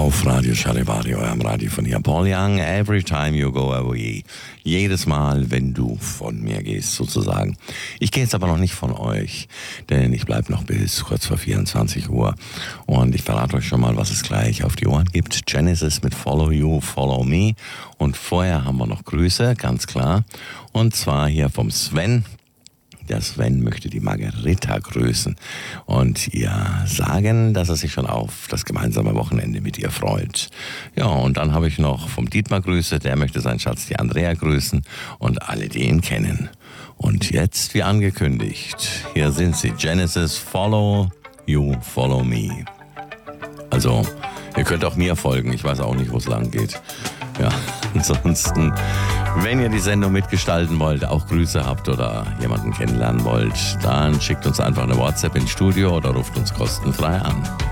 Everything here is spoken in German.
Auf Radio Charivari, eurem Radio von hier. Paul Young, every time you go away. Jedes Mal, wenn du von mir gehst, sozusagen. Ich gehe jetzt aber noch nicht von euch, denn ich bleibe noch bis kurz vor 24 Uhr. Und ich verrate euch schon mal, was es gleich auf die Ohren gibt. Genesis mit Follow You, Follow Me. Und vorher haben wir noch Grüße, ganz klar. Und zwar hier vom Sven. Der Sven möchte die Margareta grüßen und ihr sagen, dass er sich schon auf das gemeinsame Wochenende mit ihr freut. Ja, und dann habe ich noch vom Dietmar Grüße, der möchte seinen Schatz, die Andrea, grüßen und alle, die ihn kennen. Und jetzt, wie angekündigt, hier sind sie, Genesis, Follow You, Follow Me. Also, ihr könnt auch mir folgen, ich weiß auch nicht, wo es lang geht. Ja, ansonsten, wenn ihr die Sendung mitgestalten wollt, auch Grüße habt oder jemanden kennenlernen wollt, dann schickt uns einfach eine WhatsApp ins Studio oder ruft uns kostenfrei an.